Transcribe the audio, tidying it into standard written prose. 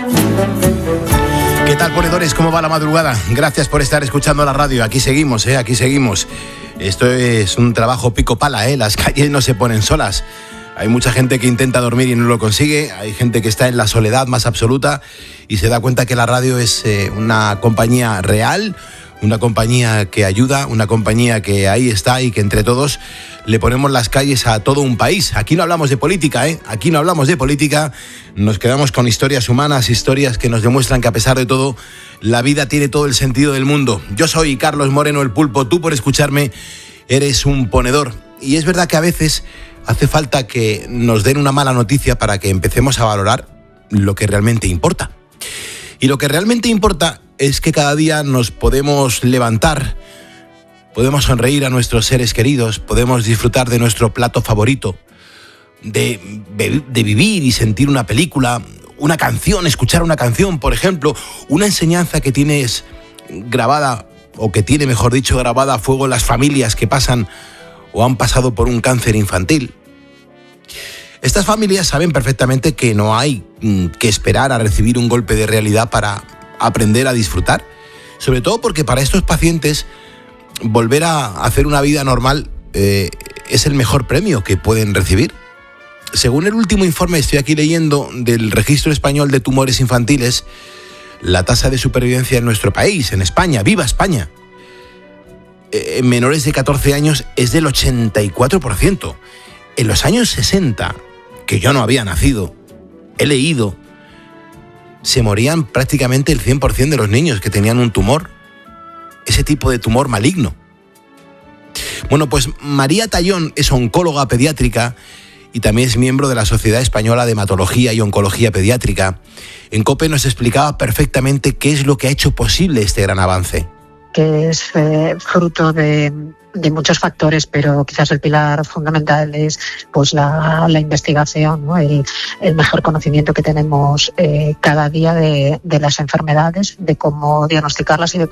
¿Qué tal, ponedores? ¿Cómo va la madrugada? Gracias por estar escuchando la radio. Aquí seguimos, aquí seguimos. Esto es un trabajo pico pala, Las calles no se ponen solas. Hay mucha gente que intenta dormir y no lo consigue. Hay gente que está en la soledad más absoluta y se da cuenta que la radio es una compañía real, una compañía que ayuda, una compañía que ahí está y que entre todos le ponemos las calles a todo un país. Aquí no hablamos de política, Aquí no hablamos de política. Nos quedamos con historias humanas, historias que nos demuestran que a pesar de todo, la vida tiene todo el sentido del mundo. Yo soy Carlos Moreno, el Pulpo. Tú, por escucharme, eres un ponedor. Y es verdad que a veces hace falta que nos den una mala noticia para que empecemos a valorar lo que realmente importa. Y lo que realmente importa es que cada día nos podemos levantar, podemos sonreír a nuestros seres queridos, podemos disfrutar de nuestro plato favorito, de vivir y sentir una película, una canción, escuchar una canción, por ejemplo, una enseñanza que tienes grabada, o que tiene, mejor dicho, grabada a fuego las familias que pasan o han pasado por un cáncer infantil. Estas familias saben perfectamente que no hay que esperar a recibir un golpe de realidad para aprender a disfrutar, sobre todo porque para estos pacientes volver a hacer una vida normal es el mejor premio que pueden recibir. Según el último informe, estoy aquí leyendo, del Registro Español de Tumores Infantiles, la tasa de supervivencia en nuestro país, en España, ¡viva España!, en menores de 14 años es del 84%. En los años 60, que yo no había nacido, he leído, se morían prácticamente el 100% de los niños que tenían un tumor, ese tipo de tumor maligno. Bueno, pues María Tallón es oncóloga pediátrica y también es miembro de la Sociedad Española de Hematología y Oncología Pediátrica. En COPE nos explicaba perfectamente qué es lo que ha hecho posible este gran avance. Que es fruto de muchos factores, pero quizás el pilar fundamental es pues la investigación, ¿no? El mejor conocimiento que tenemos cada día de las enfermedades, de cómo diagnosticarlas y de